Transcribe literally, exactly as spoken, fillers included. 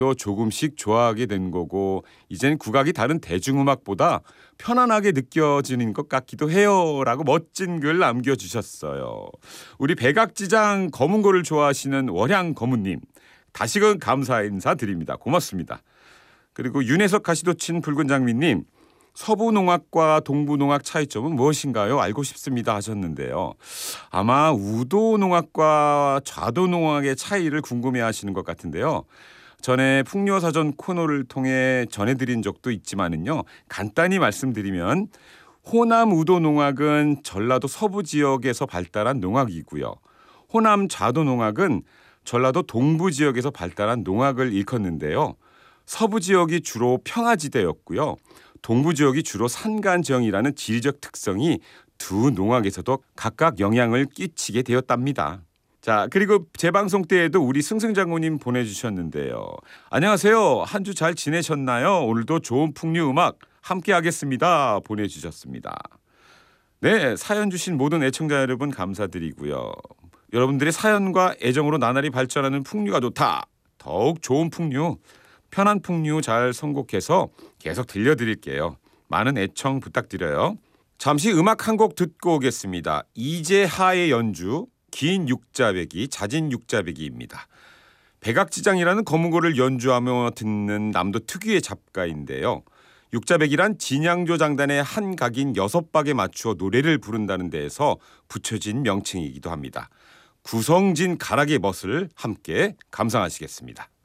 조금씩 좋아하게 된 거고 이젠 국악이 다른 대중음악보다 편안하게 느껴지는 것 같기도 해요 라고 멋진 글 남겨주셨어요. 우리 백악지장 검은고를 좋아하시는 월향검은님 다시금 감사 인사 드립니다. 고맙습니다. 그리고 윤혜석 가시도친 붉은장미님 서부농악과 동부농악 차이점은 무엇인가요? 알고 싶습니다 하셨는데요. 아마 우도농악과 좌도농악의 차이를 궁금해하시는 것 같은데요. 전에 풍류사전 코너를 통해 전해드린 적도 있지만은요. 간단히 말씀드리면 호남 우도농악은 전라도 서부 지역에서 발달한 농악이고요. 호남 좌도농악은 전라도 동부 지역에서 발달한 농악을 일컫는데요. 서부 지역이 주로 평화지대였고요. 동부 지역이 주로 산간지형이라는 지리적 특성이 두 농악에서도 각각 영향을 끼치게 되었답니다. 자, 그리고 재방송 때에도 우리 승승장군님 보내주셨는데요. 안녕하세요. 한 주 잘 지내셨나요? 오늘도 좋은 풍류 음악 함께 하겠습니다. 보내주셨습니다. 네, 사연 주신 모든 애청자 여러분 감사드리고요. 여러분들의 사연과 애정으로 나날이 발전하는 풍류가 좋다. 더욱 좋은 풍류, 편한 풍류 잘 선곡해서 계속 들려드릴게요. 많은 애청 부탁드려요. 잠시 음악 한 곡 듣고 오겠습니다. 이재하의 연주 긴 육자배기, 자진 육자배기입니다. 백악지장이라는 검은고를 연주하며 듣는 남도 특유의 잡가인데요. 육자배기란 진양조 장단의 한 각인 여섯 박에 맞추어 노래를 부른다는 데에서 붙여진 명칭이기도 합니다. 구성진 가락의 멋을 함께 감상하시겠습니다.